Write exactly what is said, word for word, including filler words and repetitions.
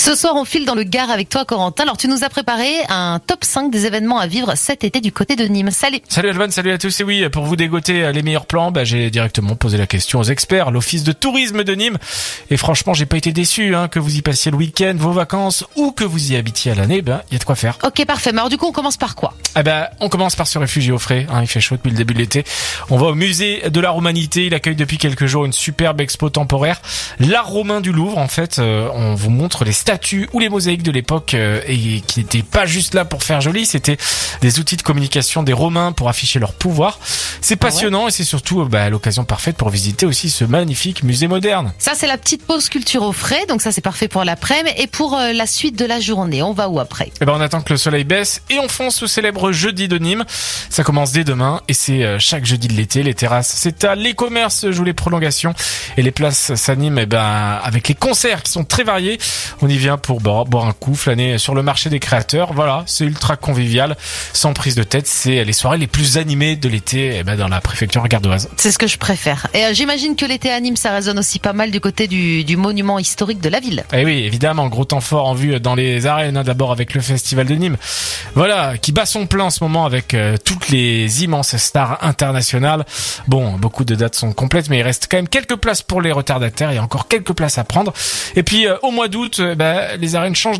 Ce soir, on file dans le Gard avec toi, Corentin. Alors, tu nous as préparé un top cinq des événements à vivre cet été du côté de Nîmes. Salut. Salut Alban, salut à tous. Et oui, pour vous dégoter les meilleurs plans, bah, j'ai directement posé la question aux experts, l'Office de tourisme de Nîmes. Et franchement, j'ai pas été déçu, hein, que vous y passiez le week-end, vos vacances ou que vous y habitiez à l'année, ben, il y a de quoi faire. Ok, parfait. Mais alors, du coup, on commence par quoi? Ah ben, on commence par se réfugier au frais, hein, il fait chaud depuis le début de l'été. On va au musée de l'art humanité, il accueille depuis quelques jours une superbe expo temporaire. L'art romain du Louvre, en fait, euh, on vous montre les statues ou les mosaïques de l'époque euh, et qui n'étaient pas juste là pour faire joli, c'était des outils de communication des Romains pour afficher leur pouvoir. C'est passionnant. Ah ouais. Et c'est surtout bah, l'occasion parfaite pour visiter aussi ce magnifique musée moderne. Ça, c'est la petite pause culture au frais, donc ça c'est parfait pour l'après-midi. Et pour euh, la suite de la journée, on va où après? Eh ben, on attend que le soleil baisse et on fonce au célèbre jeudi de Nîmes. Ça commence dès demain et c'est euh, chaque jeudi de l'été. Les terrasses, c'est à l'e-commerce, joue les prolongations et les places s'animent eh ben, avec les concerts qui sont très variés. On y vient pour boire, boire un coup, flâner sur le marché des créateurs. Voilà, c'est ultra convivial, sans prise de tête. C'est les soirées les plus animées de l'été eh ben, dans la préfecture gardoise. C'est ce que je préfère. Et euh, j'imagine que l'été à Nîmes, ça résonne aussi pas mal du côté du, du monument historique de la ville. Eh oui, évidemment, gros temps fort en vue dans les arènes, hein, d'abord avec le festival de Nîmes. Voilà, qui bat son plein en ce moment avec euh, toutes les immenses stars internationales. Bon, beaucoup de dates sont complètes, mais il reste quand même quelques places pour les retardataires. Il y a encore quelques places à prendre. Et puis, euh, au mois d'août, euh, bah, les arènes changent